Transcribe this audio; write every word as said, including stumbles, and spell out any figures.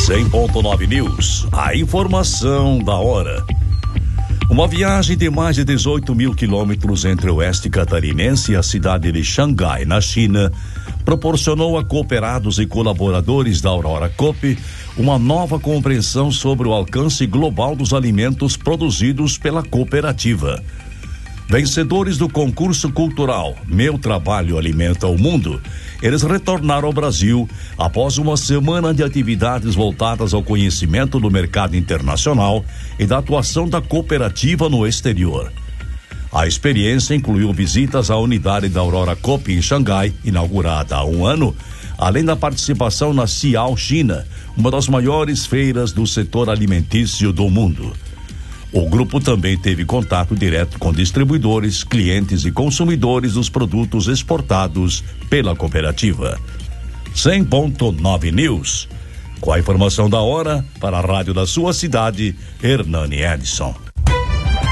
cem ponto nove News, a informação da hora. Uma viagem de mais de dezoito mil quilômetros entre o oeste catarinense e a cidade de Xangai, na China, proporcionou a cooperados e colaboradores da Aurora Coop uma nova compreensão sobre o alcance global dos alimentos produzidos pela cooperativa. Vencedores do concurso cultural Meu Trabalho Alimenta o Mundo, eles retornaram ao Brasil após uma semana de atividades voltadas ao conhecimento do mercado internacional e da atuação da cooperativa no exterior. A experiência incluiu visitas à unidade da Aurora Coop em Xangai, inaugurada há um ano, além da participação na Cial China, uma das maiores feiras do setor alimentício do mundo. O grupo também teve contato direto com distribuidores, clientes e consumidores dos produtos exportados pela cooperativa. cem ponto nove News. Com a informação da hora, para a rádio da sua cidade, Hernani Edson.